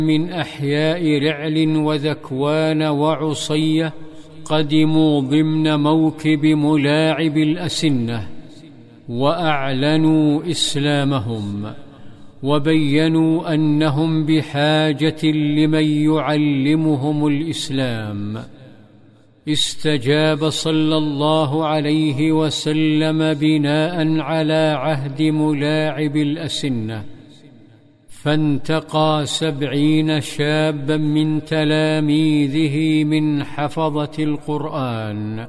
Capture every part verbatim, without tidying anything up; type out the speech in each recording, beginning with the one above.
من أحياء رعل وذكوان وعصية قدموا ضمن موكب ملاعب الأسنة، وأعلنوا إسلامهم، وبينوا أنهم بحاجة لمن يعلمهم الإسلام. استجاب صلى الله عليه وسلم بناء على عهد ملاعب الأسنة، فانتقى سبعين شابا من تلاميذه من حفظة القرآن،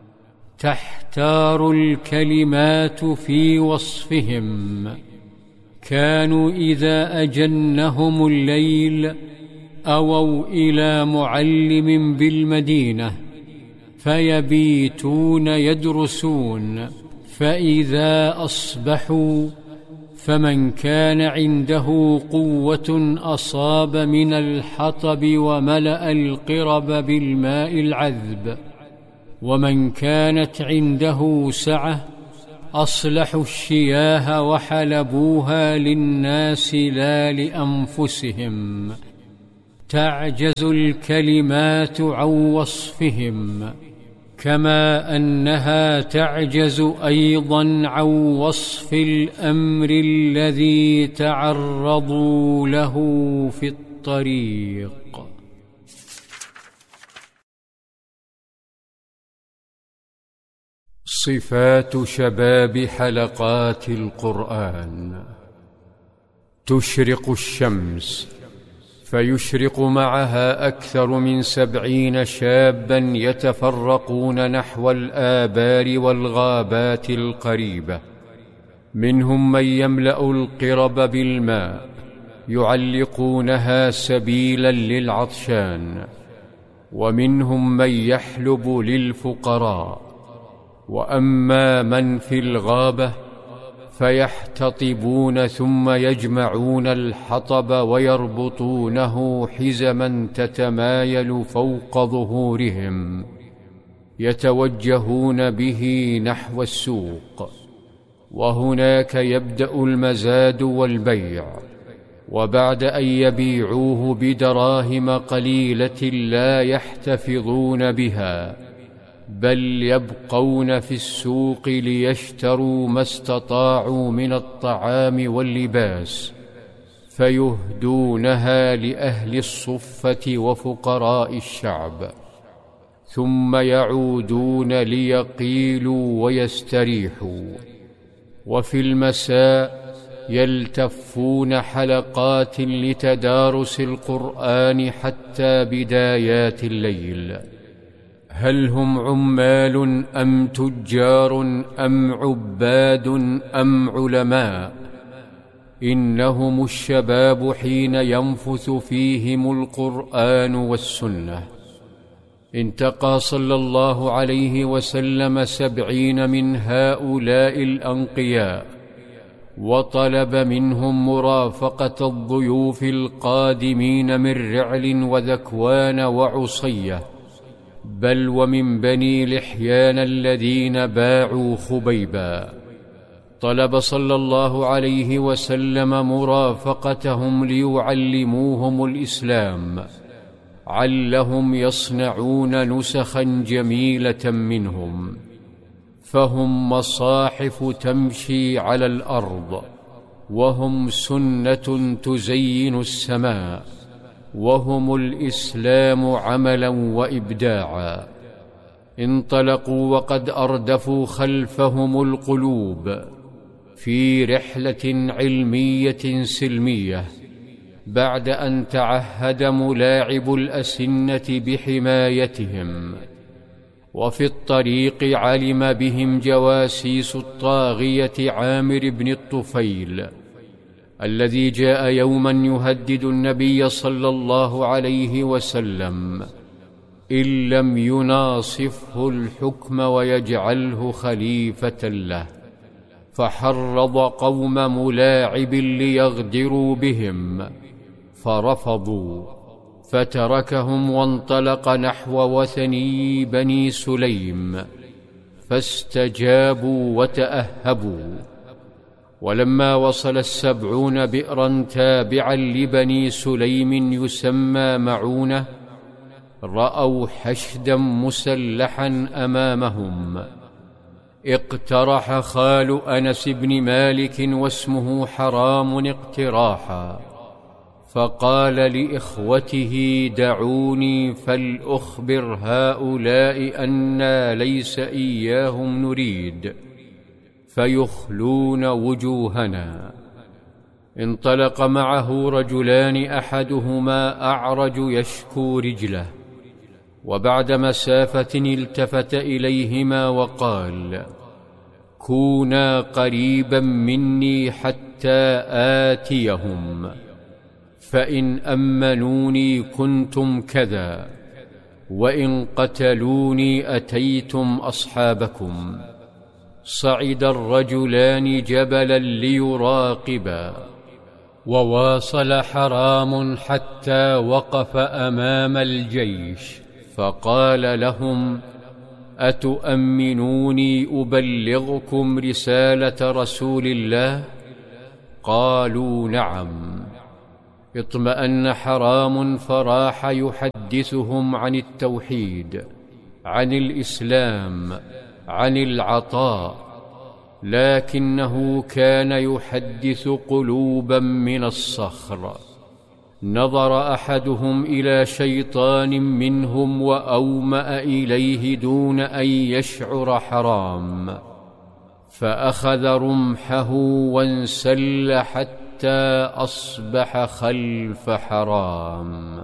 تحتار الكلمات في وصفهم. كانوا إذا أجنهم الليل أووا إلى معلم بالمدينة فيبيتون يدرسون، فإذا أصبحوا فمن كان عنده قوة أصاب من الحطب وملأ القرب بالماء العذب، ومن كانت عنده سعة أصلحوا الشياه وحلبوها للناس لا لأنفسهم. تعجز الكلمات عن وصفهم، كما أنها تعجز أيضا عن وصف الأمر الذي تعرضوا له في الطريق. صفات شباب حلقات القرآن. تشرق الشمس فيشرق معها أكثر من سبعين شابا يتفرقون نحو الآبار والغابات القريبة، منهم من يملأ القرب بالماء يعلقونها سبيلا للعطشان، ومنهم من يحلب للفقراء، وأما من في الغابة فيحتطبون ثم يجمعون الحطب ويربطونه حزما تتمايل فوق ظهورهم، يتوجهون به نحو السوق، وهناك يبدأ المزاد والبيع، وبعد أن يبيعوه بدراهم قليلة لا يحتفظون بها، بل يبقون في السوق ليشتروا ما استطاعوا من الطعام واللباس، فيهدونها لأهل الصفة وفقراء الشعب، ثم يعودون ليقيلوا ويستريحوا. وفي المساء يلتفون حلقات لتدارس القرآن حتى بدايات الليل. هل هم عمال أم تجار أم عباد أم علماء؟ إنهم الشباب حين ينفث فيهم القرآن والسنة. انتقى صلى الله عليه وسلم سبعين من هؤلاء الأنقياء، وطلب منهم مرافقة الضيوف القادمين من رعل وذكوان وعصية، بل ومن بني لحيان الذين باعوا خبيبا. طلب صلى الله عليه وسلم مرافقتهم ليعلموهم الإسلام، علهم يصنعون نسخا جميلة منهم، فهم مصاحف تمشي على الأرض، وهم سنة تزين السماء، وهم الإسلام عملا وإبداعا. انطلقوا وقد أردفوا خلفهم القلوب في رحلة علمية سلمية، بعد أن تعهد ملاعب الأسنة بحمايتهم. وفي الطريق علم بهم جواسيس الطاغية عامر بن الطفيل، الذي جاء يوما يهدد النبي صلى الله عليه وسلم إن لم يناصفه الحكم ويجعله خليفة له، فحرض قوم ملاعب ليغدروا بهم، فرفضوا، فتركهم وانطلق نحو وثني بني سليم، فاستجابوا وتأهبوا. ولما وصل السبعون بئرا تابعا لبني سليم يسمى معونة رأوا حشدا مسلحا أمامهم. اقترح خال أنس بن مالك واسمه حرام اقتراحا، فقال لإخوته: دعوني فلأخبر هؤلاء أنا ليس إياهم نريد فيخلون وجوهنا. انطلق معه رجلان، أحدهما أعرج يشكو رجله، وبعد مسافة التفت إليهما وقال: كونا قريبا مني حتى آتيهم، فإن أمنوني كنتم كذا، وإن قتلوني أتيتم أصحابكم. صعد الرجلان جبلا ليراقبا، وواصل حرام حتى وقف أمام الجيش، فقال لهم: أتؤمنوني أبلغكم رسالة رسول الله؟ قالوا: نعم. اطمأن حرام فراح يحدثهم عن التوحيد، عن الإسلام، عن العطاء، لكنه كان يحدث قلوبا من الصخر. نظر أحدهم إلى شيطان منهم وأومأ إليه دون أن يشعر حرام، فأخذ رمحه وانسل حتى أصبح خلف حرام.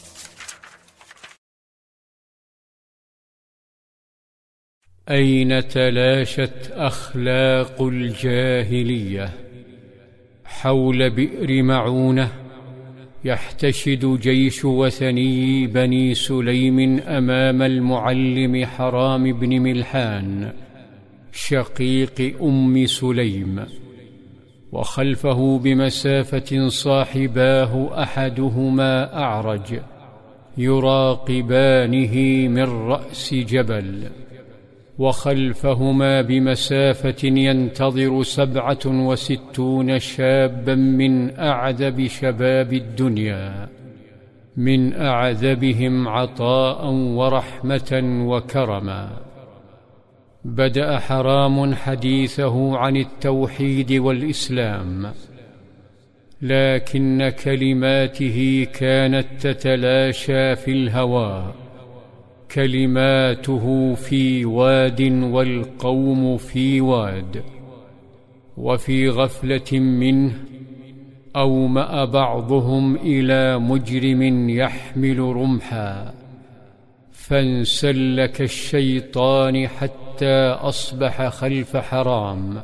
أين تلاشت أخلاق الجاهلية؟ حول بئر معونة يحتشد جيش وثني بني سليم أمام المعلم حرام بن ملحان شقيق أم سليم، وخلفه بمسافة صاحباه أحدهما أعرج يراقبانه من رأس جبل، وخلفهما بمسافة ينتظر سبعة وستون شابا من أعذب شباب الدنيا، من أعذبهم عطاء ورحمة وكرما. بدأ حرام حديثه عن التوحيد والإسلام، لكن كلماته كانت تتلاشى في الهواء، كلماته في واد والقوم في واد. وفي غفلة منه أومأ بعضهم إلى مجرم يحمل رمحا، فانسل كالشيطان حتى أصبح خلف حرام.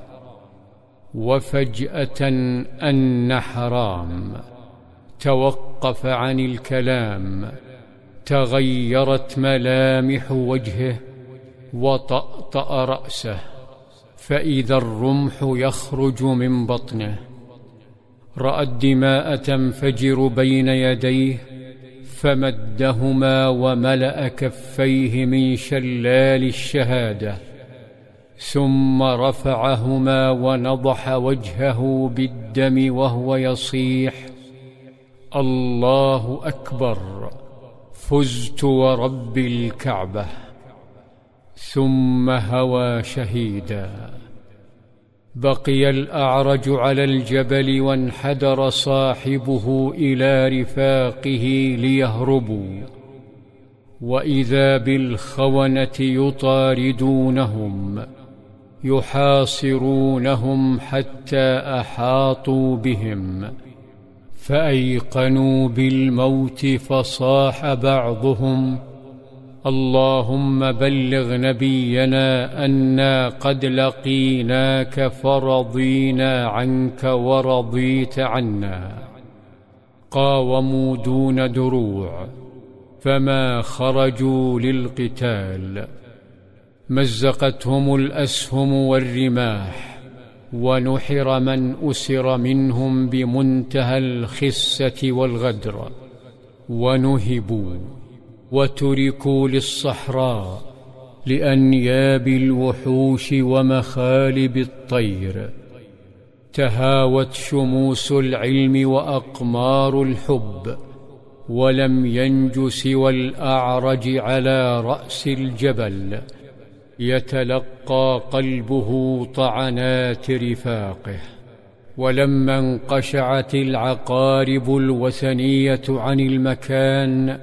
وفجأة أن حرام توقف عن الكلام، تغيرت ملامح وجهه وطأطأ رأسه، فإذا الرمح يخرج من بطنه. رأى الدماء تنفجر بين يديه، فمدهما وملأ كفيه من شلال الشهادة، ثم رفعهما ونضح وجهه بالدم وهو يصيح: الله أكبر، فزت ورب الكعبة. ثم هوى شهيدا. بقي الأعرج على الجبل، وانحدر صاحبه إلى رفاقه ليهربوا، وإذا بالخونة يطاردونهم يحاصرونهم حتى أحاطوا بهم، فأيقنوا بالموت، فصاح بعضهم: اللهم بلغ نبينا أنا قد لقيناك فرضينا عنك ورضيت عنا. قاوموا دون دروع، فما خرجوا للقتال. مزقتهم الأسهم والرماح، ونحر من أسر منهم بمنتهى الخسة والغدر، ونهبوا وتركوا للصحراء لأنياب الوحوش ومخالب الطير. تهاوت شموس العلم وأقمار الحب، ولم ينج سوى الأعرج على رأس الجبل، يتلقى قلبه طعنات رفاقه. ولما انقشعت العقارب الوثنية عن المكان،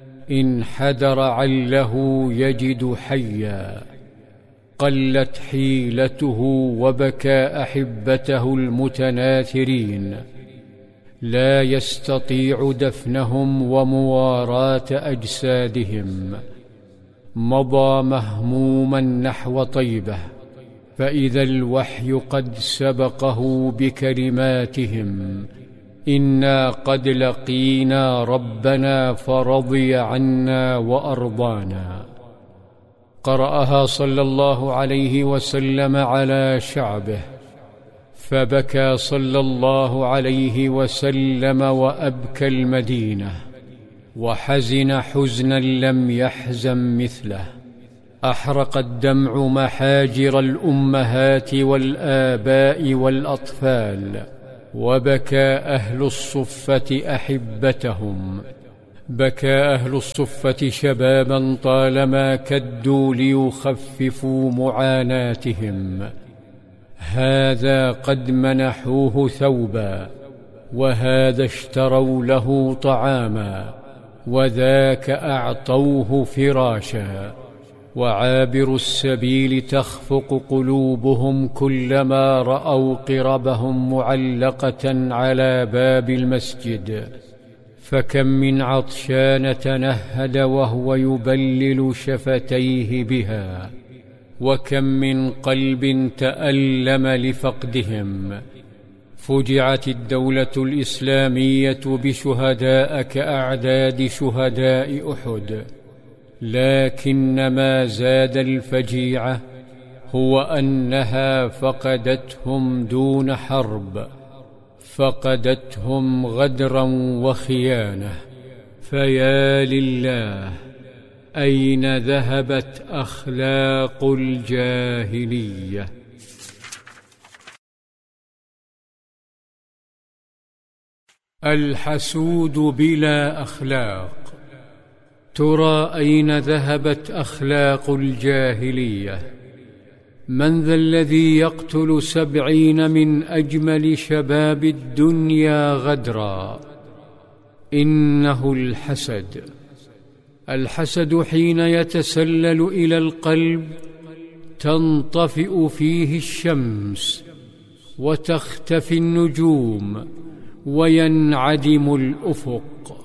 انحدر عله يجد حيا، قلت حيلته وبكى أحبته المتناثرين، لا يستطيع دفنهم ومواراة أجسادهم. مضى مهموما نحو طيبة، فإذا الوحي قد سبقه بكلماتهم: إنا قد لقينا ربنا فرضي عنا وأرضانا. قرأها صلى الله عليه وسلم على شعبه، فبكى صلى الله عليه وسلم وأبكى المدينة، وحزن حزنا لم يحزن مثله. أحرق الدمع محاجر الأمهات والآباء والأطفال، وبكى أهل الصفة أحبتهم. بكى أهل الصفة شبابا طالما كدوا ليخففوا معاناتهم. هذا قد منحوه ثوبا، وهذا اشتروا له طعاما، وذاك أعطوه فراشا. وعابر السبيل تخفق قلوبهم كلما رأوا قربهم معلقة على باب المسجد. فكم من عطشان تنهد وهو يبلل شفتيه بها، وكم من قلب تألم لفقدهم. فجعت الدولة الإسلامية بشهداء كأعداد شهداء أحد، لكن ما زاد الفجيعة هو أنها فقدتهم دون حرب، فقدتهم غدرا وخيانة. فيا لله، أين ذهبت أخلاق الجاهلية؟ الحسود بلا أخلاق. ترى أين ذهبت أخلاق الجاهلية؟ من ذا الذي يقتل سبعين من أجمل شباب الدنيا غدرا؟ إنه الحسد. الحسد حين يتسلل إلى القلب تنطفئ فيه الشمس، وتختفي النجوم، وينعدم الأفق.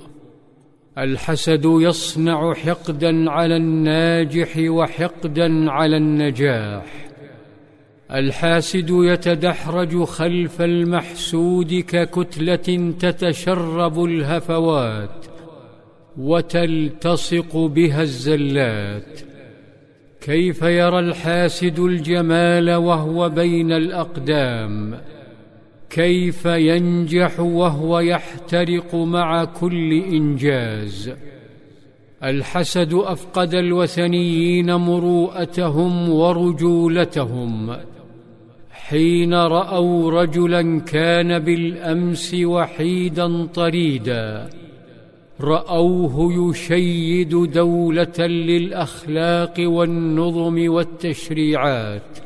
الحسد يصنع حقدا على الناجح وحقدا على النجاح. الحاسد يتدحرج خلف المحسود ككتلة تتشرب الهفوات وتلتصق بها الزلات. كيف يرى الحاسد الجمال وهو بين الأقدام؟ كيف ينجح وهو يحترق مع كل إنجاز؟ الحسد أفقد الوثنيين مروءتهم ورجولتهم حين رأوا رجلا كان بالأمس وحيدا طريدا، رأوه يشيد دولة للأخلاق والنظم والتشريعات،